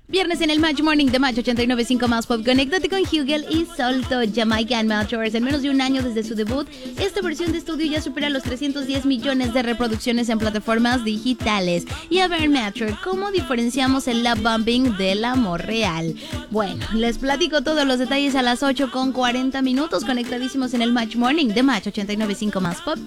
Viernes en el Match Morning de Match 89.5 Más Pop. Conéctate con Hugel y Solto, Jamaican Matchers. En menos de un año desde su debut, esta versión de estudio ya supera los 310 millones de reproducciones en plataformas digitales. Y a ver, Matcher, ¿cómo diferenciamos el love bombing del amor real? Bueno, les platico todos los detalles a las 8:40. Conectadísimos en el Match Morning de Match 89.5 Más Pop.